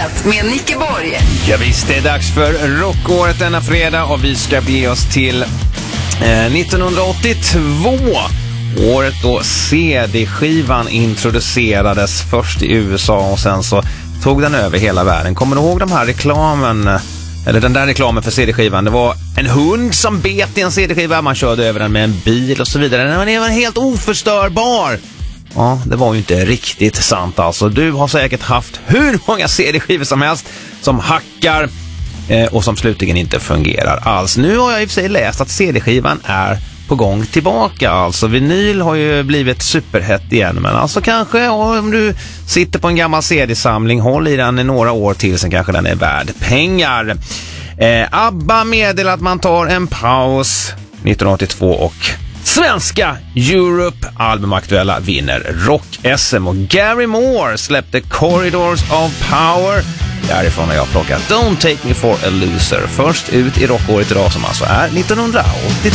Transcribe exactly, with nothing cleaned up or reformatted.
Morgongänget med Nicke Borg. Ja visst, det är dags för rockåret denna fredag och vi ska bege oss till eh, nittonhundraåttiotvå. Året då C D-skivan introducerades först i U S A och sen så tog den över hela världen. Kommer du ihåg de här reklamen, eller den där reklamen för C D-skivan? Det var en hund som bet i en C D-skiva, man körde över den med en bil och så vidare. Den var helt oförstörbar. Ja, det var ju inte riktigt sant alltså. Du har säkert haft hur många C D-skivor som helst som hackar eh, och som slutligen inte fungerar alls. Nu har jag i och för sig läst att C D-skivan är på gång tillbaka. Alltså vinyl har ju blivit superhett igen, men alltså kanske om du sitter på en gammal C D-samling, håll i den i några år till, sen kanske den är värd pengar. Eh, ABBA meddelar att man tar en paus nittonhundraåttiotvå och svenska Europe albumaktuella vinner rock-S M och Gary Moore släppte Corridors of Power. Därifrån har jag plockat Don't Take Me For A Loser först ut i rockåret idag som alltså är nittonhundraåttiotvå.